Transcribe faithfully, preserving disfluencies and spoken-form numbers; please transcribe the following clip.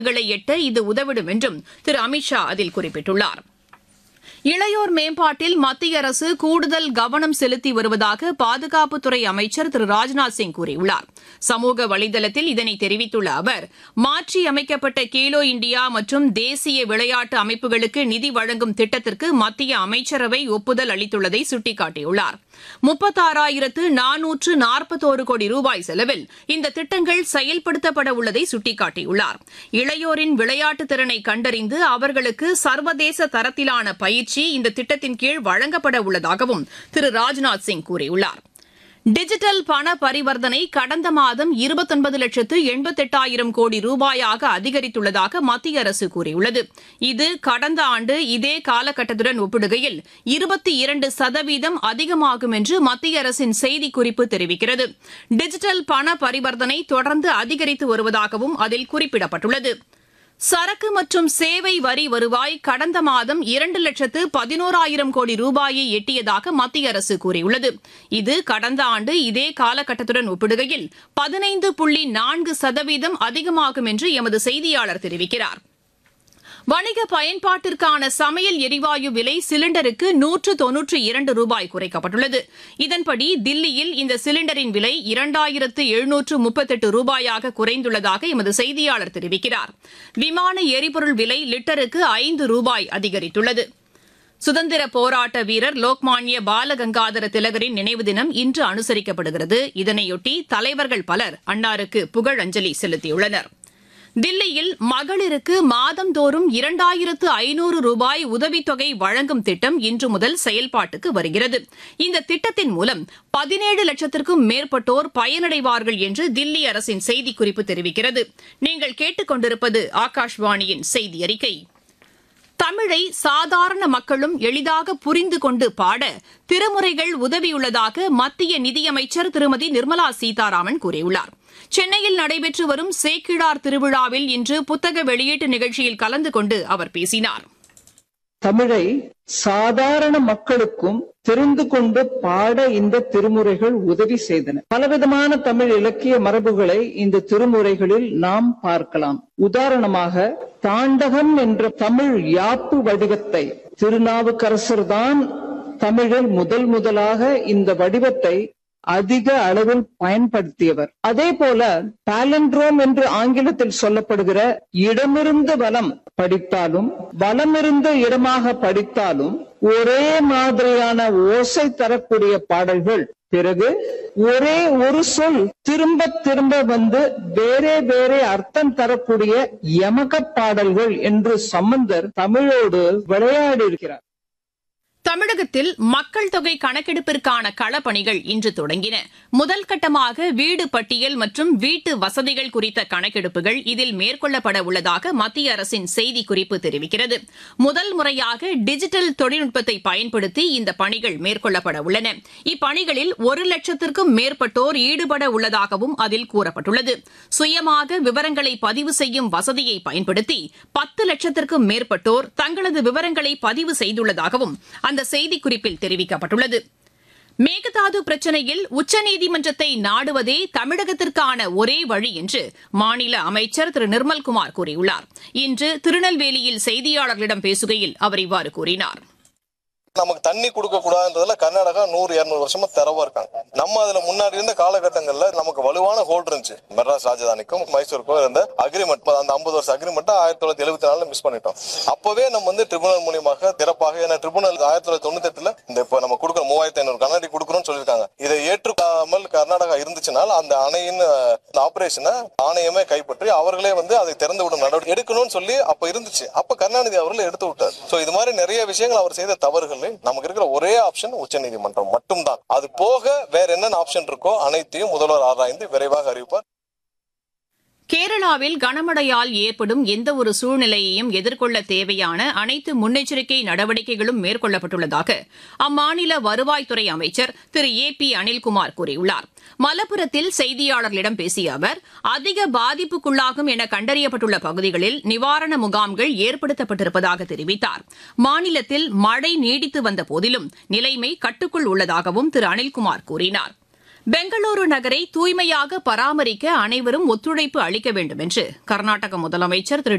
எட்ட இது உதவிடும் என்றும் திரு அமித்ஷா அதில் குறிப்பிட்டுள்ளார். இளையோர் மேம்பாட்டில் மத்திய அரசு கூடுதல் கவனம் செலுத்தி வருவதாக பாதுகாப்புத்துறை அமைச்சர் திரு ராஜ்நாத் சிங் கூறியுள்ளார். சமூக வலைதளத்தில் இதனை தெரிவித்துள்ள அவர், மாற்றியமைக்கப்பட்ட கேலோ இண்டியா மற்றும் தேசிய விளையாட்டு அமைப்புகளுக்கு நிதி வழங்கும் திட்டத்திற்கு மத்திய அமைச்சரவை ஒப்புதல் அளித்துள்ளதை சுட்டிக்காட்டியுள்ளார். முப்பத்தாறாயிரத்து நானூற்று நாற்பத்தோரு கோடி ரூபாய் செலவில் இந்த திட்டங்கள் செயல்படுத்தப்பட உள்ளதை சுட்டிக்காட்டியுள்ளார். இளையோரின் விளையாட்டு திறனை கண்டறிந்து அவர்களுக்கு சர்வதேச தரத்திலான பயிற்சி இந்த திட்டத்தின் கீழ் வழங்கப்பட உள்ளதாகவும் திரு ராஜ்நாத் சிங் கூறியுள்ளார். டிஜிட்டல் பண பரிவர்த்தனை கடந்த மாதம் இருபத்தொன்பது லட்சத்து எண்பத்தெட்டாயிரம் கோடி ரூபாயாக அதிகரித்துள்ளதாக மத்திய அரசு கூறியுள்ளது. இது கடந்த ஆண்டு இதே காலகட்டத்துடன் ஒப்பிடுகையில் இருபத்தி இரண்டு சதவீதம் அதிகமாகும் என்று மத்திய அரசின் செய்திக்குறிப்பு தெரிவிக்கிறது. டிஜிட்டல் பண பரிவர்த்தனை தொடர்ந்து அதிகரித்து வருவதாகவும் அதில் குறிப்பிடப்பட்டுள்ளது. சரக்கு மற்றும் சேவை வரி வருவாய் கடந்த மாதம் இரண்டு லட்சத்து பதினோராயிரம் கோடி ரூபாயை எட்டியதாக மத்திய அரசு கூறியுள்ளது. இது கடந்த ஆண்டு இதே காலகட்டத்துடன் ஒப்பிடுகையில் பதினைந்து புள்ளி நான்கு சதவீதம் அதிகமாகும் என்று எமது செய்தியாளர் தெரிவிக்கிறார். வணிக பயன்பாட்டிற்கான சமையல் எரிவாயு விலை சிலிண்டருக்கு நூற்று தொன்னூற்று இரண்டு ரூபாய் குறைக்கப்பட்டுள்ளது. இதன்படி தில்லியில் இந்த சிலிண்டரின் விலை இரண்டாயிரத்து எழுநூற்று முப்பத்தெட்டு ரூபாயாக குறைந்துள்ளதாக எமது செய்தியாளர் தெரிவிக்கிறார். விமான எரிபொருள் விலை லிட்டருக்கு ஐந்து ரூபாய் அதிகரித்துள்ளது. சுதந்திர போராட்ட வீரர் லோக்மான்ய பாலகங்காதர திலகரின் நினைவு தினம் இன்று அனுசரிக்கப்படுகிறது. இதனையொட்டி தலைவர்கள் பலர் அன்னாருக்கு புகழஞ்சலி செலுத்தியுள்ளனர். தில்லியில் மகளிருக்கு மாதந்தோறும் இரண்டாயிரத்து ஐநூறு ரூபாய் உதவித்தொகை வழங்கும் திட்டம் இன்று முதல் செயல்பாட்டுக்கு வருகிறது. இந்த திட்டத்தின் மூலம் பதினேழு லட்சத்திற்கும் மேற்பட்டோர் பயனடைவார்கள் என்று தில்லி அரசின் செய்திக்குறிப்பு தெரிவிக்கிறது. நீங்கள் கேட்டுக் கொண்டிருப்பது ஆகாஷ்வாணியின் செய்தி அறிக்கை. தமிழை சாதாரண மக்களும் எளிதாக புரிந்து கொண்டு பாட திருமுறைகள் உதவியுள்ளதாக மத்திய நிதியமைச்சர் திருமதி நிர்மலா சீதாராமன் கூறியுள்ளார். சென்னையில் நடைபெற்று வரும் சேக்கிழார் திருவிழாவில் இன்று புத்தக வெளியீட்டு நிகழ்ச்சியில் கலந்து கொண்டு அவர் பேசினார். தமிழை சாதாரண மக்களுக்கும் தெரிந்து கொண்டு பாட இந்த திருமுறைகள் உதவி செய்தன. பலவிதமான தமிழ் இலக்கிய மரபுகளை இந்த திருமுறைகளில் நாம் பார்க்கலாம். உதாரணமாக, தாண்டகம் என்ற தமிழ் யாப்பு வடிவத்தை திருநாவுக்கரசர் தான் தமிழில் முதல் முதலாக இந்த வடிவத்தை அதிக அளவில் பயன்படுத்தியவர். அதே போல பாலண்ட்ரோம் என்று ஆங்கிலத்தில் சொல்லப்படுகிற இடமிருந்து வலம் படித்தாலும் வலமிருந்து இடமாக படித்தாலும் ஒரே மாதிரியான ஓசை தரக்கூடிய பாடல்கள், பிறகு ஒரே ஒரு சொல் திரும்ப திரும்ப வந்து வேறே வேறே அர்த்தம் தரக்கூடிய யமக பாடல்கள் என்று சம்பந்தர் தமிழோடு விளையாடி இருக்கிறார். தமிழகத்தில் மக்கள் தொகை கணக்கெடுப்பிற்கான களப்பணிகள் இன்று தொடங்கின. முதல் கட்டமாக வீடு பட்டியல் மற்றும் வீட்டு வசதிகள் குறித்த கணக்கெடுப்புகள் இதில் மேற்கொள்ளப்பட உள்ளதாக மத்திய அரசின் செய்திக்குறிப்பு தெரிவிக்கிறது. முதல் முறையாக டிஜிட்டல் தொழில்நுட்பத்தை பயன்படுத்தி இந்த பணிகள் மேற்கொள்ளப்பட உள்ளன. இப்பணிகளில் ஒரு லட்சத்திற்கும் மேற்பட்டோர் ஈடுபட உள்ளதாகவும் அதில் கூறப்பட்டுள்ளது. சுயமாக விவரங்களை பதிவு செய்யும் வசதியை பயன்படுத்தி பத்து லட்சத்திற்கும் மேற்பட்டோர் தங்களது விவரங்களை பதிவு செய்துள்ளதாகவும் அந்த செய்திக்குறிப்பில் தெரிவிக்கப்பட்டுள்ளது. மேகதாது பிரச்சினையில் உச்சநீதிமன்றத்தை நாடுவதே தமிழகத்திற்கான ஒரே வழி என்று மாநில அமைச்சர் திரு நிர்மல்குமார் கூறியுள்ளார். இன்று திருநெல்வேலியில் செய்தியாளர்களிடம் பேசுகையில் அவர் இவ்வாறு கூறினார். நமக்கு தண்ணி கொடுக்க கூடாதுன்றதுல கர்நாடகா நூறு இருநூறு வருஷமா தரவா இருக்காங்க. நம்ம அதுல முன்னாடி இருந்த காலகட்டங்கள்ல நமக்கு வலுவான ஹோல்ட் இருந்துச்சு. மெட்ராஸ் ராஜதானிக்கும் மைசூருக்கும் இருந்த அக்ரிமெண்ட், அந்த ஐம்பது வருஷம் அக்ரிமெண்ட் ஆயிரத்தி தொள்ளாயிரத்தி எழுபத்தி நாலுல மிஸ் பண்ணிட்டோம். அப்பவே நம்ம வந்து ட்ரிபுனல் மூலியமாக திறப்பாக, ஏன்னா ட்ரிபுனல் ஆயிரத்தி தொள்ளாயிரத்தி தொண்ணூத்தி எட்டுல இந்த இப்ப நம்ம கொடுக்குற மூவாயிரத்தி ஐநூறு கண்ணாடி கொடுக்குறோம்னு சொல்லியிருக்காங்க. இதை ஏற்றுக்காமல் கர்நாடகா இருந்துச்சுனால் அந்த அணையின் ஆபரேஷனை ஆணையமே கைப்பற்றி அவர்களே வந்து அதை திறந்து விடும் நடவடிக்கை எடுக்கணும்னு சொல்லி அப்ப இருந்துச்சு. அப்ப கருணாநிதி அவர்கள் எடுத்து விட்டார். சோ இது மாதிரி நிறைய விஷயங்கள் அவர் செய்த தவறுகள். நமக்கு இருக்கிற ஒரே ஆப்ஷன் உச்சநீதிமன்றம் மட்டும்தான். அது போக வேற என்ன ஆப்ஷன் இருக்கோ அனைத்தையும் முதல்வர் ஆராய்ந்து விரைவாக அறிவிப்பார். கேரளாவில் கனமழையால் ஏற்படும் எந்தவொரு சூழ்நிலையையும் எதிர்கொள்ள தேவையான அனைத்து முன்னெச்சரிக்கை நடவடிக்கைகளும் மேற்கொள்ளப்பட்டுள்ளதாக அம்மாநில வருவாய்த்துறை அமைச்சர் திரு ஏ பி அனில்குமார் கூறியுள்ளார். மலப்புரத்தில் செய்தியாளர்களிடம் பேசிய அவர், அதிக பாதிப்புக்குள்ளாகும் என கண்டறியப்பட்டுள்ள பகுதிகளில் நிவாரண முகாம்கள் ஏற்படுத்தப்பட்டிருப்பதாக தெரிவித்தார். மாநிலத்தில் மழை நீடித்து வந்த போதிலும் நிலைமை கட்டுக்குள் உள்ளதாகவும் திரு அனில்குமார் கூறினார். பெங்களூரு நகரை தூய்மையாக பராமரிக்க அனைவரும் ஒத்துழைப்பு அளிக்க வேண்டும் என்று கர்நாடக முதலமைச்சர் திரு